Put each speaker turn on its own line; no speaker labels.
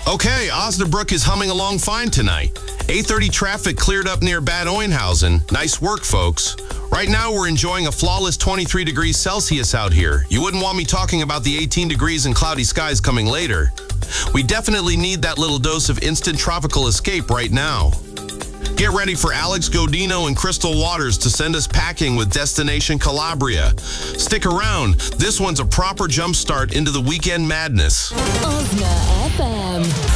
Okay, Osnabrück is humming along fine tonight. 8:30 traffic cleared up near Bad Oeynhausen. Nice work, folks. Right now, we're enjoying a flawless 23 degrees Celsius out here. You wouldn't want me talking about the 18 degrees and cloudy skies coming later. We definitely need that little dose of instant tropical escape right now. Get ready for Alex Godino and Crystal Waters to send us packing with Destination Calabria. Stick around. This one's a proper jump start into the weekend madness.
Osna FM.